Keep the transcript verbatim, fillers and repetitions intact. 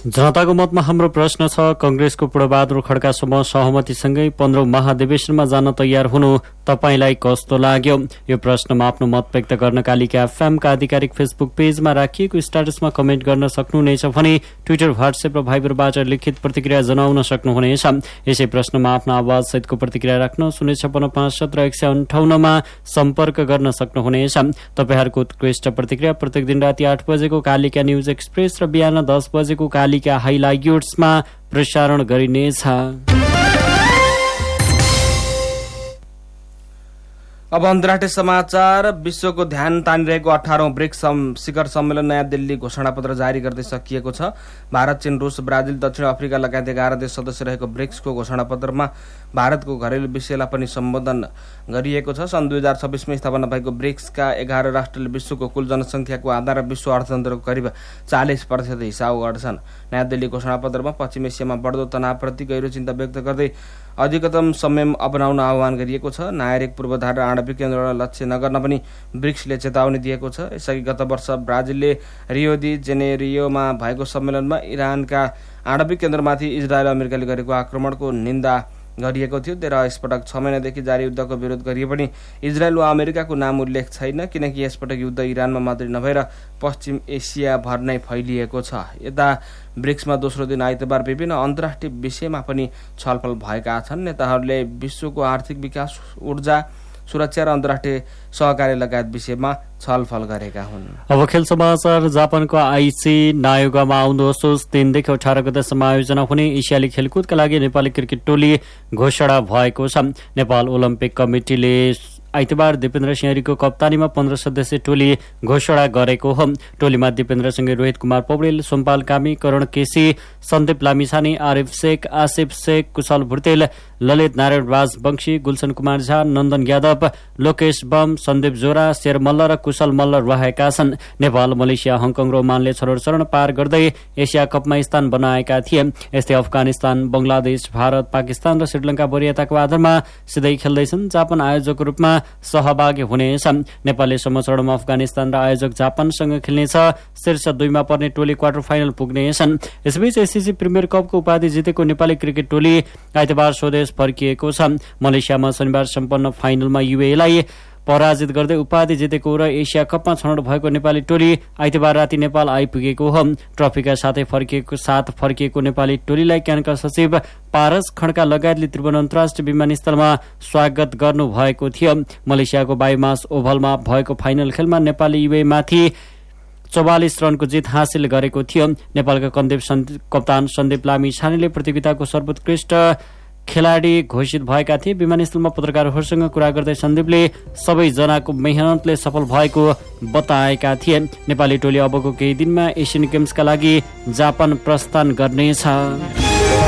जनताको मतमा हाम्रो प्रश्न छ, कंग्रेसको पूर्णबहादुर खड्का समूह सहमतिसँगै पन्ध्रौं महाधिवेशनमा जान तयार हुनु तपाईलाई कस्तो लाग्यो? यो प्रश्नमा आफ्नो मत व्यक्त गर्न कालिका एफएमका आधिकारिक फेसबुक पेजमा राखिएको स्ट्याटसमा कमेन्ट गर्न सक्नुहुनेछ भने ट्विटर, व्हाट्सएप र भाइबरबाट लिखित प्रतिक्रिया जनाउन सक्नुहुनेछ। यसै प्रश्नमा आफ्नो आवाज सहितको प्रतिक्रिया राख्न शून्य छपन्न पाँच सत्र एक सय अन्ठाउन्नमा सम्पर्क गर्न सक्नुहुनेछ। तपाईहरूको उत्कृष्ट प्रतिक्रिया प्रत्येक दिन राति आठ बजेको कालिका न्यूज एक्सप्रेस र बिहान दस बजेको कालिका हाइलाइट्समा प्रसारण गरिनेछ। अब अन्तर्राष्ट्रिय समाचार। विश्वको ध्यान तानिरहेको अठारौं ब्रिक्स शिखर सम्मेलन नयाँ दिल्ली घोषणापत्र जारी गर्दै सकिएको छ। भारत, चीन, रूस, ब्राजिल, दक्षिण अफ्रिका लगायत एघार देश सदस्य रहेको ब्रिक्सको घोषणापत्रमा भारतको घरेलु विषयलाई पनि सम्बोधन गरिएको छ। सन् दुई हजार छब्बीसमा स्थापना भएको ब्रिक्सका एघार राष्ट्रले विश्वको कुल जनसंख्याको आधार र विश्व अर्थतन्त्रको करिब चालिस प्रतिशत हिस्सा ओगट्छन्। नयाँ दिल्ली घोषणापत्रमा पश्चिम एसियामा बढ्दो तनावप्रति गहिरो चिन्ता व्यक्त गर्दै अधिकतम संयम अपनाउन आह्वान गरिएको छ। नागरिक पूर्वाधार र आणविक केन्द्रलाई लक्ष्य नगर्न पनि ब्रिक्सले चेतावनी दिएको छ। यसअघि गत वर्ष ब्राजिलले रियो डी जेनेरियोमा भएको सम्मेलनमा इरानका आणविक केन्द्रमाथि इजरायल अमेरिकाले गरेको आक्रमणको निन्दा गरिएको थियो। तेह्र यसपटक छ महिनादेखि जारी युद्धको विरोध गरिए पनि इजरायल वा अमेरिकाको नाम उल्लेख छैन, किनकि यसपटक युद्ध इरानमा मात्रै नभएर पश्चिम एसिया भर नै फैलिएको छ। यता ब्रिक्समा दोस्रो दिन आइतबार विभिन्न अन्तर्राष्ट्रिय विषयमा पनि छलफल भएका छन्। नेताहरूले विश्वको आर्थिक विकास, ऊर्जा, सुरक्षा र अन्तर्राष्ट्रिय सहकार्य लगायत विषयमा छलफल गरेका हुन्। अब खेल समाचार। जापानको आइसी नायोगामा आउँदो असोज तीनदेखि अठार गतेसम्म आयोजना हुने एसियाली खेलकुदका लागि नेपाली क्रिकेट टोली घोषणा भएको छ। नेपाल ओलम्पिक कमिटिले आइतबार दिपेन्द्र सिंहरीको कप्तानीमा पन्ध्र सदस्यीय टोली घोषणा गरेको हो। टोलीमा दिपेन्द्रसँगै रोहित कुमार पौडेल, सोमपाल कामी, करण केसी, सन्दीप लामिछाने, आरिफ शेख, आसिफ शेख, कुशल भुर्तेल, ललित नारायण राजवंशी, गुलशन कुमार झा, नन्दन यादव, लोकेश बम, सन्दीप जोरा, शेर मल्ल र कुशल मल्ल रहेका छन्। नेपाल, मलेसिया, हङकङ र ओमानले छनौट चरण पार गर्दै एसिया कपमा स्थान बनाएका थिए। यस्तै अफगानिस्तान, बंगलादेश, भारत, पाकिस्तान र श्रीलंका वरियताको आधारमा सिधै खेल्दैछन्। जापान आयोजकको रूपमा सहभागी हुनेछ। नेपालले सम्म चरणमा अफगानिस्तान र आयोजक जापानसँग खेल्नेछ। शीर्ष दुईमा पर्ने टोली क्वार्टर फाइनल पुग्नेछन्। यसबीच एससीसी प्रिमियर कपको उपाधि जितेको नेपाली क्रिकेट टोली आइतबार स्वदेश फर्किएको छ। मलेसियामा शनिबार सम्पन्न फाइनलमा युएलाई पराजित गर्दै उपाधि जितेको र एसिया कपमा छनौट भएको नेपाली टोली आइतबार राति नेपाल आइपुगेको हो। ट्रफीका साथै फर्किएको साथ फर्किएको नेपाली टोलीलाई क्यानका सचिव पारस खड्का लगायतले त्रिभुवन अन्तर्राष्ट्रिय विमानस्थलमा स्वागत गर्नुभएको थियो। मलेसियाको बाइमास ओभलमा भएको फाइनल खेलमा नेपाली युएमाथि चौवालिस रनको जित हासिल गरेको थियो। नेपालका कप्तान सन्दीप लामिछानेले प्रतियोगिताको सर्वोत्कृष्ट खेलाडी घोषित भएका थिए। विमानस्थलमा पत्रकारहरूसँग कुरा गर्दै सन्दीपले सबैजनाको मेहनतले सफल भएको बताएका थिए। नेपाली टोली अबको केही दिनमा एसियन गेम्सका लागि जापान प्रस्थान गर्नेछ।